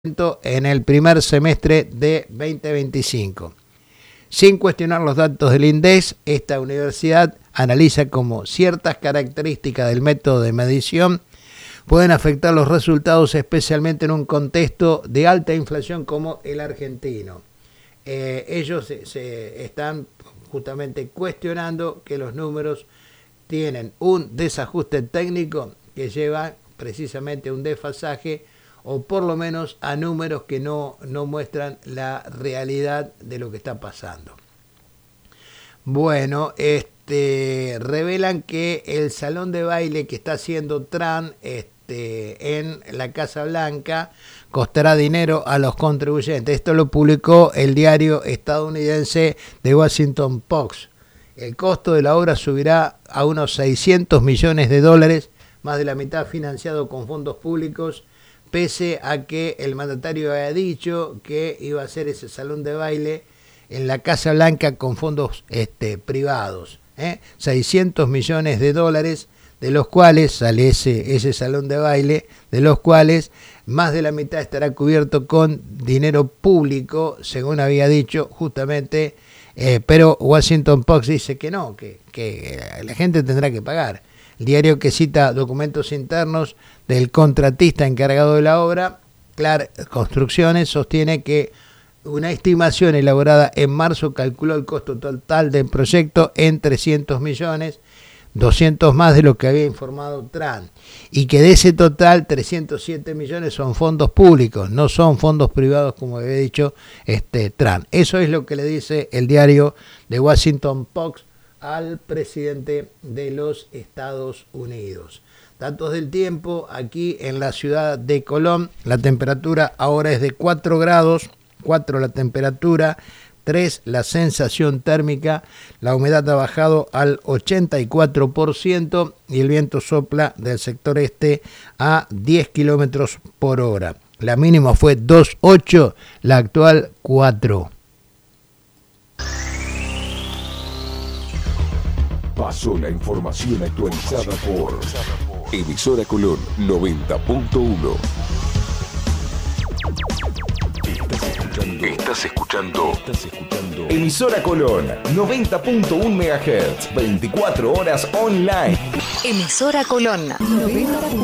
en el primer semestre de 2025. Sin cuestionar los datos del INDEC, esta universidad analiza cómo ciertas características del método de medición pueden afectar los resultados, especialmente en un contexto de alta inflación como el argentino. Ellos se están justamente cuestionando que los números tienen un desajuste técnico que lleva precisamente a un desfasaje, o por lo menos a números que no muestran la realidad de lo que está pasando. Bueno, revelan que el salón de baile que está haciendo Trump en la Casa Blanca costará dinero a los contribuyentes. Esto lo publicó el diario estadounidense The Washington Post. El costo de la obra subirá a unos $600 millones, más de la mitad financiado con fondos públicos, pese a que el mandatario había dicho que iba a hacer ese salón de baile en la Casa Blanca con fondos privados. $600 millones, de los cuales sale ese salón de baile, de los cuales más de la mitad estará cubierto con dinero público, según había dicho justamente, pero Washington Post dice que no, que la gente tendrá que pagar. El diario, que cita documentos internos del contratista encargado de la obra, Clark Construcciones, sostiene que una estimación elaborada en marzo calculó el costo total del proyecto en 300 millones, 200 más de lo que había informado Trump, y que de ese total 307 millones son fondos públicos, no son fondos privados como había dicho Trump. Eso es lo que le dice el diario de Washington Post al presidente de los Estados Unidos. Datos del tiempo: aquí en la ciudad de Colón, la temperatura ahora es de 4 grados, 4 la temperatura, 3 la sensación térmica, la humedad ha bajado al 84% y el viento sopla del sector este a 10 kilómetros por hora. La mínima fue 2,8, la actual 4. Pasó la información actualizada por Emisora Colón 90.1. Estás escuchando Emisora Colón 90.1 MHz, 24 horas online. Emisora Colón 90.1.